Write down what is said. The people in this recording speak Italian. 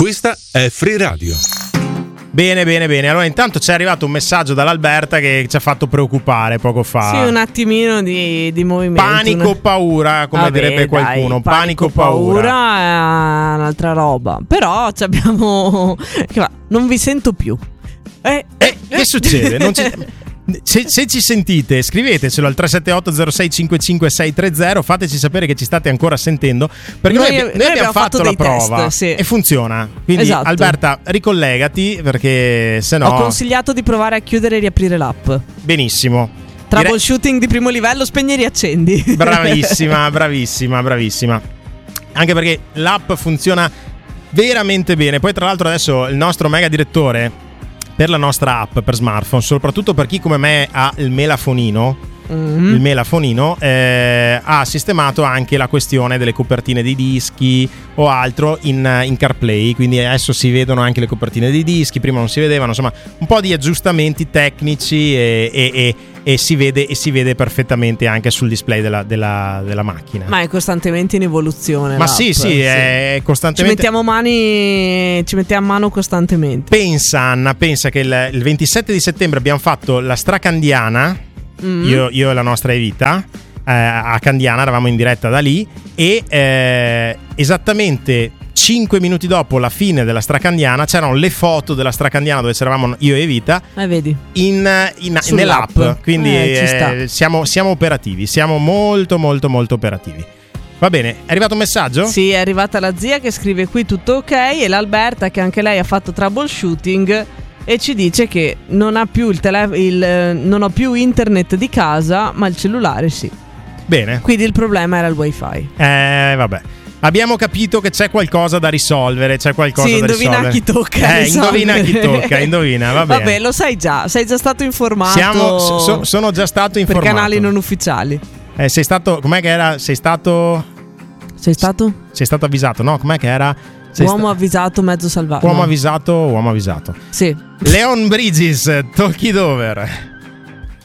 Questa è Free Radio. Bene. Allora intanto ci è arrivato un messaggio dall'Alberta che ci ha fatto preoccupare poco fa. Sì, un attimino di movimento. Panico, paura, come direbbe qualcuno. Dai, Panico, paura è un'altra roba. Però abbiamo... non vi sento più. Che succede? Non se ci sentite, scrivetecelo al 378-0655-630. Fateci sapere che ci state ancora sentendo, perché noi abbiamo fatto la prova test, sì. e funziona. Quindi esatto. Alberta, ricollegati, perché sennò... Ho consigliato di provare a chiudere e riaprire l'app. Benissimo. Troubleshooting di primo livello, spegni e riaccendi. Bravissima. Anche perché l'app funziona veramente bene. Poi tra l'altro adesso il nostro mega direttore per la nostra app per smartphone, soprattutto per chi come me ha il melafonino, ha sistemato anche la questione delle copertine dei dischi o altro in CarPlay, quindi adesso si vedono anche le copertine dei dischi, prima non si vedevano, insomma un po' di aggiustamenti tecnici e si vede perfettamente anche sul display della macchina. Ma è costantemente in evoluzione. Ma sì, è costantemente. Ci mettiamo a mano costantemente. Pensa Anna, che il 27 di settembre abbiamo fatto la Stracandiana. Io e la nostra Evita a Candiana, eravamo in diretta da lì e esattamente 5 minuti dopo la fine della Stracandiana c'erano le foto della Stracandiana dove c'eravamo io e Evita, vedi? nell'app, quindi siamo operativi, siamo molto operativi. Va bene, è arrivato un messaggio? Sì, è arrivata la zia che scrive qui tutto ok, e l'Alberta che anche lei ha fatto troubleshooting e ci dice che non ha più non ho più internet di casa, ma il cellulare sì. Bene. Quindi il problema era il wifi. Vabbè. Abbiamo capito che c'è qualcosa da risolvere, c'è qualcosa da risolvere. Indovina chi tocca. Indovina chi tocca, indovina, va bene. Vabbè, lo sai già stato informato. Sono già stato informato. Per canali non ufficiali. Sei stato, com'è che era? Sei stato avvisato, no? Com'è che era? Uomo avvisato, mezzo salvato. Uomo avvisato. Sì. Leon Bridges, Talk It Over.